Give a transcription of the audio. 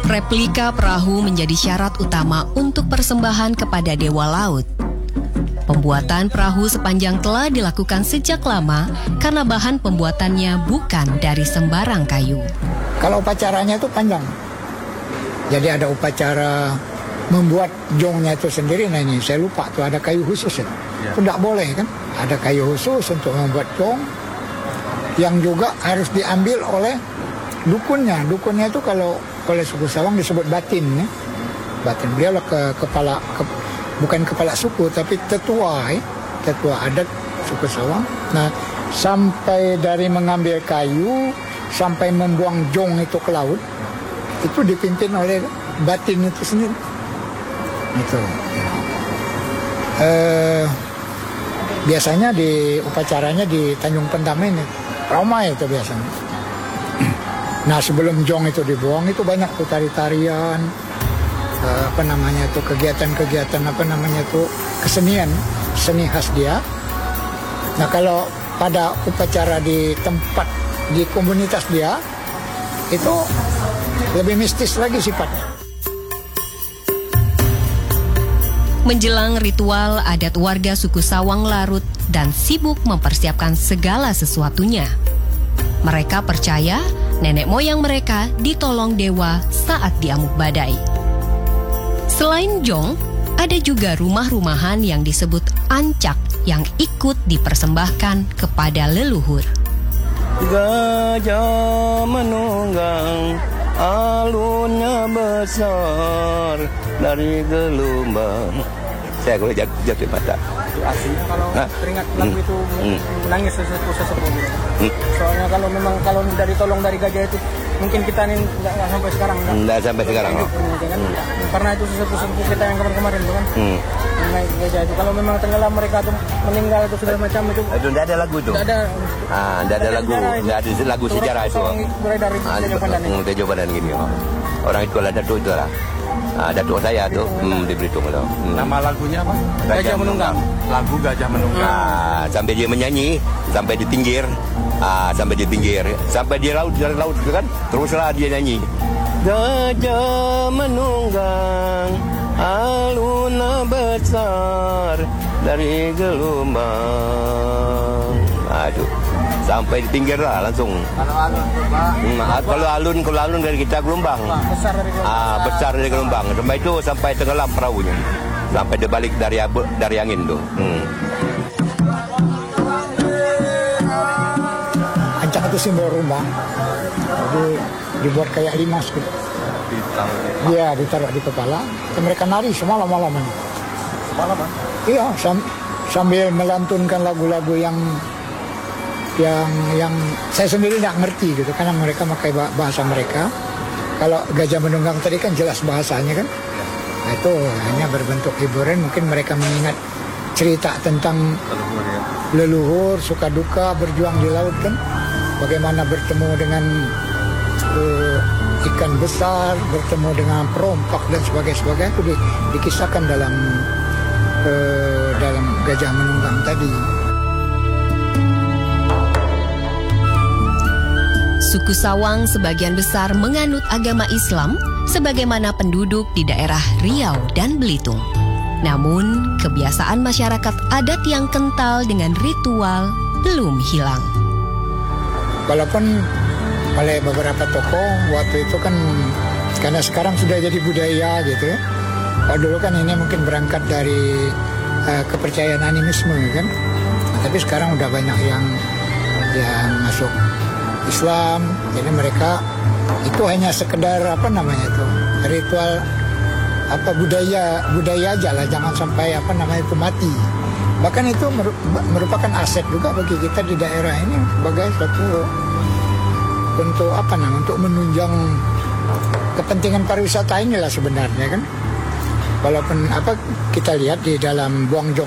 Replika perahu menjadi syarat utama untuk persembahan kepada dewa laut. Pembuatan perahu sepanjang telah dilakukan sejak lama karena bahan pembuatannya bukan dari sembarang kayu. Kalau upacaranya itu panjang. Jadi ada upacara membuat jongnya itu sendiri. Nah ini saya lupa tuh ada kayu khusus ya. Itu tidak boleh kan. Ada kayu khusus untuk membuat jong yang juga harus diambil oleh dukunnya. Dukunnya itu kalau oleh suku Sawang disebut batin ya. Batin beliau bukan kepala suku tapi tetua ya. Tetua adat suku Sawang. Nah sampai dari mengambil kayu sampai membuang jong itu ke laut itu dipimpin oleh batin itu sendiri. Itu. Biasanya di upacaranya di Tanjung Pentamen ya. Ramai itu biasanya. Nah sebelum jong itu dibuang itu banyak tuh tari-tarian, kegiatan-kegiatan kesenian, seni khas dia. Nah kalau pada upacara di tempat di komunitas dia itu lebih mistis lagi sifatnya. Menjelang ritual, adat warga suku Sawang larut dan sibuk mempersiapkan segala sesuatunya. Mereka percaya nenek moyang mereka ditolong dewa saat diamuk badai. Selain jong, ada juga rumah-rumahan yang disebut ancak yang ikut dipersembahkan kepada leluhur. Gajah menunggang, alunnya besar dari gelombang. Saya kalau jatuh mata. Aslinya kalau teringat lagu itu menangis sesepuh gitu. Soalnya kalau dari tolong dari gajah itu mungkin kita ini nggak sampai sekarang. Nggak sampai sekarang. Kan? Karena itu sesepuh kita yang kemarin itu kan. Naik gajah itu kalau memang tenggelam mereka tuh meninggal itu sudah macam itu. Itu nggak ada lagu itu. Nggak ada lagu, nggak ada lagu sejarah itu. Beredar itu Tejo Pandan gini. Orang itu ada Datuk itu lah. Datuk saya tuh di Belitung loh. Nama lagunya apa? Gajah Menunggang. Lagu Gajah Menunggang. Sampai dia menyanyi, sampai di pinggir, sampai di laut, dari laut kan, teruslah dia nyanyi. Gajah menunggang, aluna besar dari gelombang. Aduh. Sampai di pinggir lah langsung. Kalau alun dari kita gelombang. Besar dari gelombang. Sampai itu sampai tenggelam perahunya. Sampai dia balik dari angin tuh. Ancak itu simbol rumah. Jadi dibuat kayak limas gitu. Iya, ditaruh di kepala. Dan mereka nari semalam-malaman. Semalaman? Iya, sambil melantunkan lagu-lagu yang saya sendiri tidak ngerti gitu karena mereka pakai bahasa mereka. Kalau Gajah Menunggang tadi kan jelas bahasanya kan. Nah, itu hanya berbentuk hiburan, mungkin mereka mengingat cerita tentang leluhur suka duka berjuang di laut kan. Bagaimana bertemu dengan ikan besar, bertemu dengan perompak dan sebagainya itu dikisahkan dalam Gajah Menunggang tadi. Suku Sawang sebagian besar menganut agama Islam sebagaimana penduduk di daerah Riau dan Belitung. Namun, kebiasaan masyarakat adat yang kental dengan ritual belum hilang. Walaupun oleh beberapa tokoh waktu itu kan karena sekarang sudah jadi budaya gitu ya. Kalau dulu kan ini mungkin berangkat dari kepercayaan animisme kan. Nah, tapi sekarang udah banyak yang masuk Islam, jadi mereka itu hanya sekedar ritual budaya aja lah, jangan sampai itu mati. Bahkan itu merupakan aset juga bagi kita di daerah ini sebagai suatu untuk menunjang kepentingan pariwisata inilah sebenarnya kan. Walaupun kita lihat di dalam Buang Jong